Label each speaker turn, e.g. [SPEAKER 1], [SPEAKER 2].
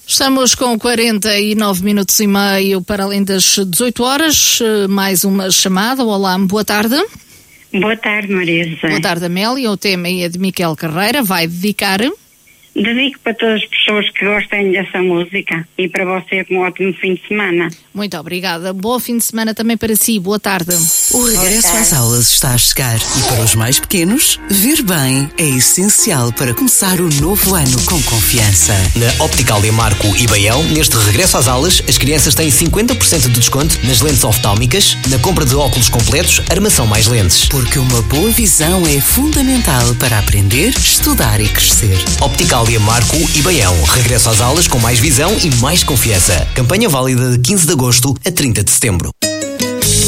[SPEAKER 1] Estamos com 49 minutos e meio para além das 18 horas. Mais uma chamada. Olá, boa tarde.
[SPEAKER 2] Boa tarde, Marisa.
[SPEAKER 1] Boa tarde, Amélia. O tema é de Miquel Carreira. Vai dedicar?
[SPEAKER 2] Dedico para todas as pessoas que gostem dessa música e para você um ótimo fim de semana.
[SPEAKER 1] Muito obrigada. Bom fim de semana também para si. Boa tarde.
[SPEAKER 3] O regresso às aulas está a chegar e para os mais pequenos, ver bem é essencial para começar o novo ano com confiança.
[SPEAKER 4] Na Opticalia Marco e Baião, neste regresso às aulas, as crianças têm 50% de desconto nas lentes oftálmicas, na compra de óculos completos, armação mais lentes.
[SPEAKER 3] Porque uma boa visão é fundamental para aprender, estudar e crescer.
[SPEAKER 4] Opticalia Marco e Baião. Regresso às aulas com mais visão e mais confiança. Campanha válida de 15 de agosto a 30 de setembro.